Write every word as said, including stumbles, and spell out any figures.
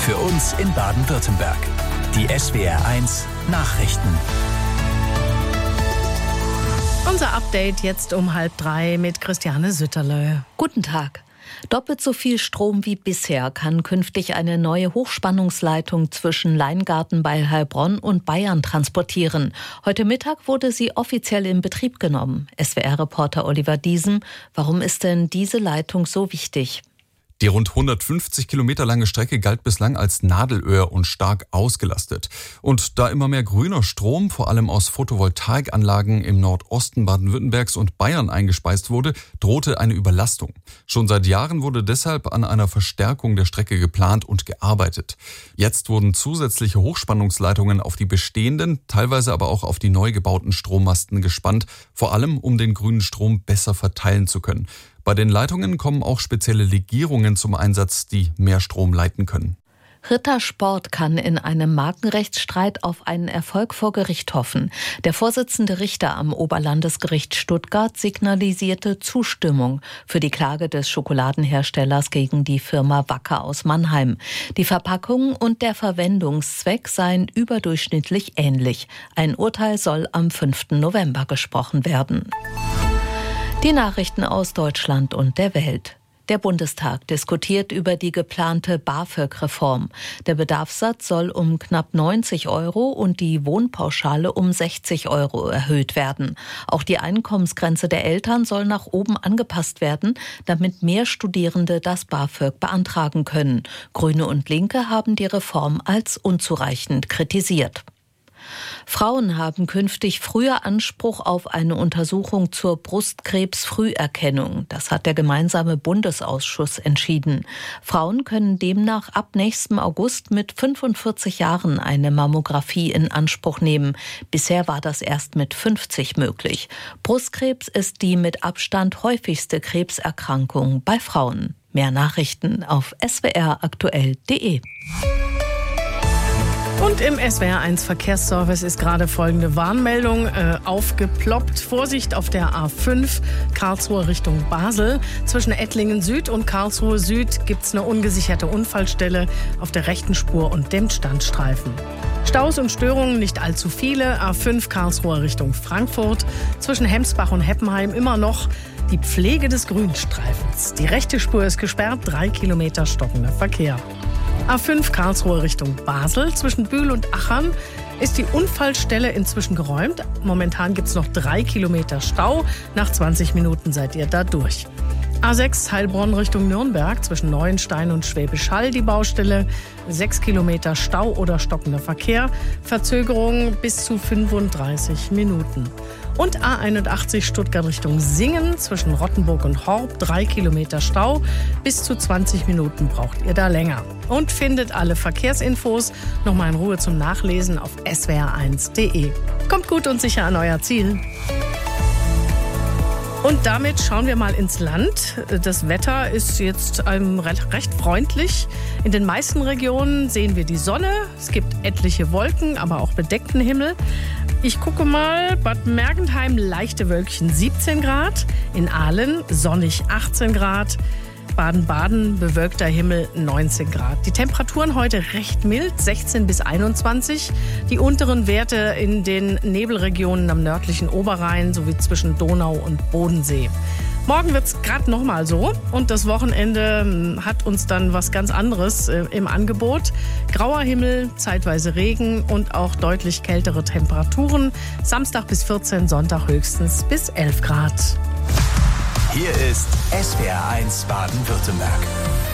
Für uns in Baden-Württemberg. Die S W R eins Nachrichten. Unser Update jetzt um halb drei mit Christiane Sütterle. Guten Tag. Doppelt so viel Strom wie bisher kann künftig eine neue Hochspannungsleitung zwischen Leingarten bei Heilbronn und Bayern transportieren. Heute Mittag wurde sie offiziell in Betrieb genommen. S W R-Reporter Oliver Diesem, warum ist denn diese Leitung so wichtig? Die rund hundertfünfzig Kilometer lange Strecke galt bislang als Nadelöhr und stark ausgelastet. Und da immer mehr grüner Strom, vor allem aus Photovoltaikanlagen im Nordosten Baden-Württembergs und Bayern eingespeist wurde, drohte eine Überlastung. Schon seit Jahren wurde deshalb an einer Verstärkung der Strecke geplant und gearbeitet. Jetzt wurden zusätzliche Hochspannungsleitungen auf die bestehenden, teilweise aber auch auf die neu gebauten Strommasten gespannt, vor allem um den grünen Strom besser verteilen zu können. Bei den Leitungen kommen auch spezielle Legierungen zum Einsatz, die mehr Strom leiten können. Rittersport kann in einem Markenrechtsstreit auf einen Erfolg vor Gericht hoffen. Der Vorsitzende Richter am Oberlandesgericht Stuttgart signalisierte Zustimmung für die Klage des Schokoladenherstellers gegen die Firma Wacker aus Mannheim. Die Verpackung und der Verwendungszweck seien überdurchschnittlich ähnlich. Ein Urteil soll am fünften November gesprochen werden. Die Nachrichten aus Deutschland und der Welt. Der Bundestag diskutiert über die geplante BAföG-Reform. Der Bedarfssatz soll um knapp neunzig Euro und die Wohnpauschale um sechzig Euro erhöht werden. Auch die Einkommensgrenze der Eltern soll nach oben angepasst werden, damit mehr Studierende das BAföG beantragen können. Grüne und Linke haben die Reform als unzureichend kritisiert. Frauen haben künftig früher Anspruch auf eine Untersuchung zur Brustkrebsfrüherkennung. Das hat der gemeinsame Bundesausschuss entschieden. Frauen können demnach ab nächstem August mit fünfundvierzig Jahren eine Mammographie in Anspruch nehmen. Bisher war das erst mit fünfzig möglich. Brustkrebs ist die mit Abstand häufigste Krebserkrankung bei Frauen. Mehr Nachrichten auf s w r aktuell punkt d e. Und im S W R eins Verkehrsservice ist gerade folgende Warnmeldung äh, aufgeploppt. Vorsicht auf der A fünf, Karlsruhe Richtung Basel. Zwischen Ettlingen Süd und Karlsruhe Süd gibt es eine ungesicherte Unfallstelle auf der rechten Spur und dem Standstreifen. Staus und Störungen nicht allzu viele. A fünf Karlsruhe Richtung Frankfurt. Zwischen Hemsbach und Heppenheim immer noch die Pflege des Grünstreifens. Die rechte Spur ist gesperrt, drei Kilometer stockender Verkehr. A fünf Karlsruhe Richtung Basel. Zwischen Bühl und Achern ist die Unfallstelle inzwischen geräumt. Momentan gibt es noch drei Kilometer Stau. Nach zwanzig Minuten seid ihr da durch. A sechs Heilbronn Richtung Nürnberg. Zwischen Neuenstein und Schwäbisch Hall die Baustelle. Sechs Kilometer Stau oder stockender Verkehr. Verzögerung bis zu fünfunddreißig Minuten. Und A einundachtzig Stuttgart Richtung Singen. Zwischen Rottenburg und Horb drei Kilometer Stau. Bis zu zwanzig Minuten braucht ihr da länger. Und findet alle Verkehrsinfos nochmal in Ruhe zum Nachlesen auf s w r eins punkt d e. Kommt gut und sicher an euer Ziel. Und damit schauen wir mal ins Land. Das Wetter ist jetzt ähm, recht freundlich. In den meisten Regionen sehen wir die Sonne. Es gibt etliche Wolken, aber auch bedeckten Himmel. Ich gucke mal, Bad Mergentheim leichte Wölkchen siebzehn Grad, in Aalen sonnig achtzehn Grad, Baden-Baden bewölkter Himmel neunzehn Grad. Die Temperaturen heute recht mild, sechzehn bis einundzwanzig. Die unteren Werte in den Nebelregionen am nördlichen Oberrhein sowie zwischen Donau und Bodensee. Morgen wird es gerade noch mal so und das Wochenende hat uns dann was ganz anderes äh, im Angebot. Grauer Himmel, zeitweise Regen und auch deutlich kältere Temperaturen. Samstag bis vierzehn, Sonntag höchstens bis elf Grad. Hier ist S W R eins Baden-Württemberg.